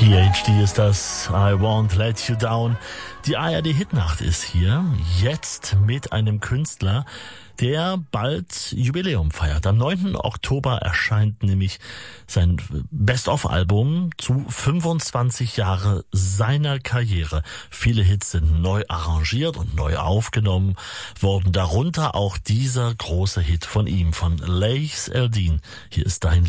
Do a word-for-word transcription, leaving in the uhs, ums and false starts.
P H D ist das, I Won't Let You Down. Die A R D-Hitnacht ist hier, jetzt mit einem Künstler, der bald Jubiläum feiert. Am neunten Oktober erscheint nämlich sein Best-of-Album zu fünfundzwanzig Jahre seiner Karriere. Viele Hits sind neu arrangiert und neu aufgenommen worden, darunter auch dieser große Hit von ihm, von Laith El-Deen. Hier ist dein